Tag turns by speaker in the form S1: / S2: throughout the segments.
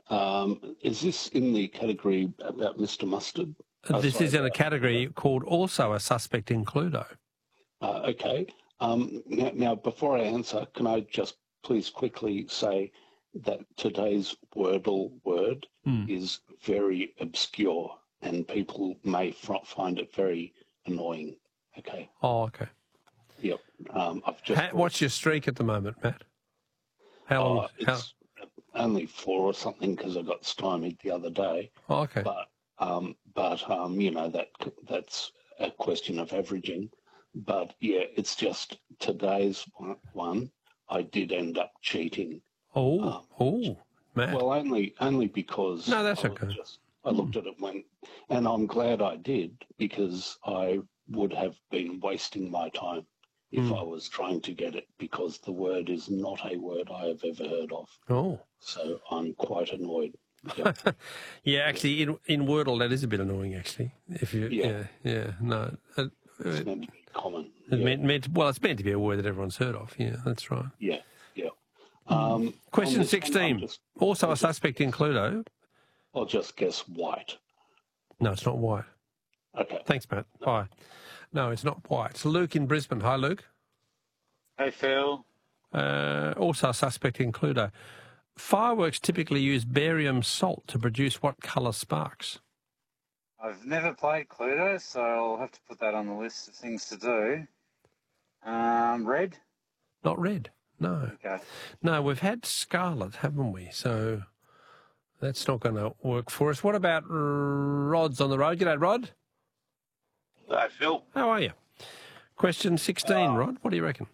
S1: Is this in the category about Mr. Mustard?
S2: This is in a category called also a suspect in Cluedo.
S1: Okay. Now, before I answer, can I just please quickly say that today's Wordle word is very obscure and people may find it very annoying. Okay.
S2: Oh, okay.
S1: Yep. I've just.
S2: What's your streak at the moment, Matt? How long?
S1: It's only 4 or something because I got stymied the other day.
S2: Oh, okay.
S1: But you know, that's a question of averaging. But yeah, it's just today's one. I did end up cheating.
S2: Matt.
S1: Well, only because
S2: no, that's okay.
S1: I looked at it and I'm glad I did because I would have been wasting my time if I was trying to get it because the word is not a word I have ever heard of.
S2: Oh,
S1: so I'm quite annoyed. Yep.
S2: Yeah, actually, in Wordle that is a bit annoying. Actually, if you no.
S1: It's meant to be common.
S2: It's meant to be a word that everyone's heard of. Yeah, that's right.
S1: Yeah.
S2: Question 16. Also a suspect in Cluedo.
S1: I'll just guess white.
S2: No, it's not white.
S1: Okay.
S2: Thanks, Matt. No. Bye. No, it's not white. It's Luke in Brisbane. Hi, Luke.
S3: Hey, Phil.
S2: Also a suspect in Cluedo. Fireworks typically use barium salt to produce what colour sparks?
S3: I've never played Cluedo, so I'll have to put that on the list of things to do. Red?
S2: Not red, no.
S3: Okay.
S2: No, we've had scarlet, haven't we? So that's not going to work for us. What about Rod's on the road? G'day, Rod.
S4: Hi, Phil.
S2: How are you? Question 16, Rod. What do you reckon?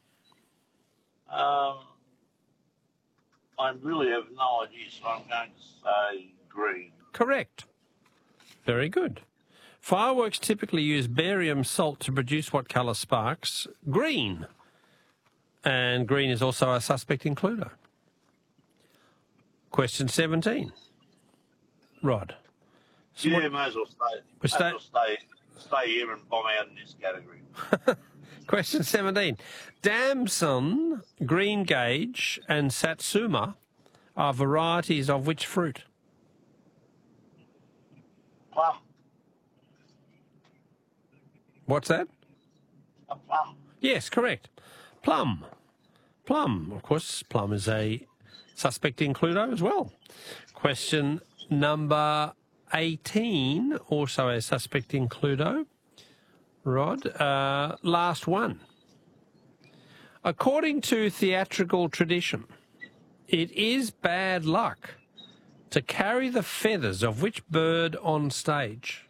S4: I really have no idea, so I'm going to say green.
S2: Correct. Very good. Fireworks typically use barium salt to produce what colour sparks? Green. And green is also a suspect in Cluedo. Question 17. Rod.
S4: Yeah, may as well stay here and bomb out in this category.
S2: Question 17. Damson, green gage and satsuma are varieties of which fruit?
S4: Plum.
S2: What's that?
S4: A plum.
S2: Yes, correct. Plum. Plum. Of course, plum is a suspect in Cluedo as well. Question number 18, also a suspect in Cluedo. Rod, last one. According to theatrical tradition, it is bad luck to carry the feathers of which bird on stage?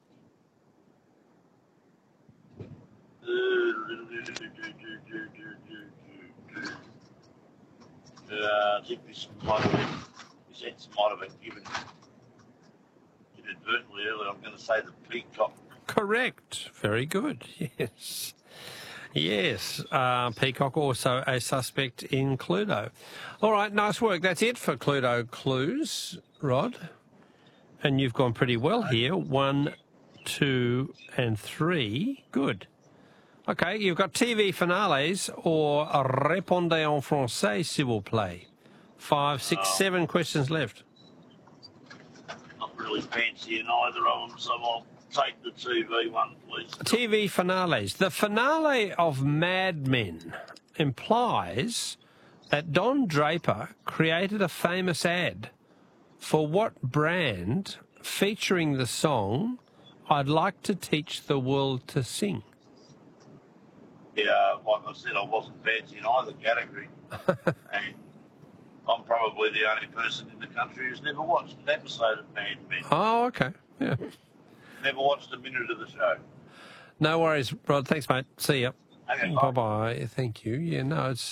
S4: I think this sentence might have been given inadvertently earlier. I'm going to say the peacock.
S2: Correct. Very good. Yes. Yes. Peacock also a suspect in Cluedo. All right. Nice work. That's it for Cluedo clues, Rod. And you've gone pretty well here. 1, 2, and 3. Good. Okay. You've got TV finales or répondez en français, s'il vous plaît. 5, 6, 7 questions left.
S4: Not really fancying either of them, so I'll take the TV one, please.
S2: TV finales. The finale of Mad Men implies that Don Draper created a famous ad for what brand featuring the song I'd Like to Teach the World to Sing?
S4: Yeah, like I said, I wasn't fancying either category. And I'm probably the only person in the country who's never watched an episode of Mad Men.
S2: Oh, okay. Yeah.
S4: Never watched a minute of the show.
S2: No worries, Rod. Thanks, mate. See ya.
S4: Okay,
S2: bye-bye. Thank you. Yeah, no, it's...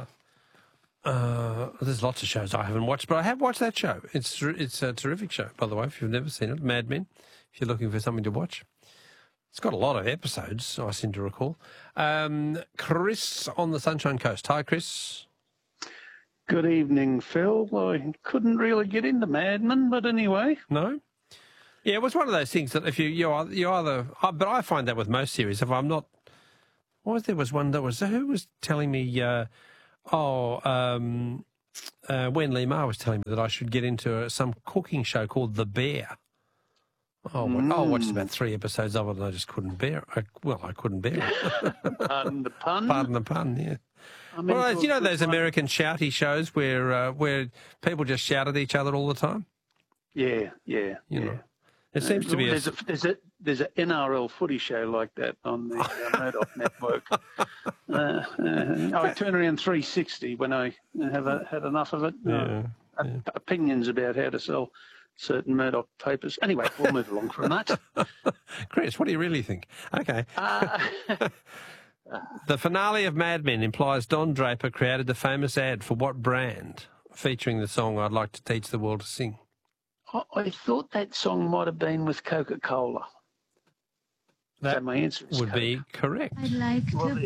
S2: there's lots of shows I haven't watched, but I have watched that show. It's a terrific show, by the way, if you've never seen it, Mad Men, if you're looking for something to watch. It's got a lot of episodes, I seem to recall. Chris on the Sunshine Coast. Hi, Chris.
S5: Good evening, Phil. Well, I couldn't really get into Mad Men, but anyway.
S2: No? Yeah, it was one of those things that if you either... But I find that with most series, if I'm not... There was one that was... Who was telling me... Lee Ma was telling me that I should get into some cooking show called The Bear. I watched about 3 episodes of it and I just couldn't bear it. I couldn't bear it.
S5: Pardon the pun?
S2: Pardon the pun, yeah.
S5: I mean,
S2: Well, you know those American shouty shows where people just shout at each other all the time?
S5: Yeah.
S2: You know. It seems to be
S5: there's an NRL footy show like that on the Murdoch network. I turn around 360 when I have had enough of it. Opinions about how to sell certain Murdoch papers. Anyway, we'll move along from that.
S2: Chris, what do you really think? Okay. The finale of Mad Men implies Don Draper created the famous ad for what brand, featuring the song I'd Like to Teach the World to Sing?
S5: I thought that song might have been with Coca-Cola.
S2: That
S5: so my answer is
S2: would
S5: Coke.
S2: be correct.
S6: I'd like to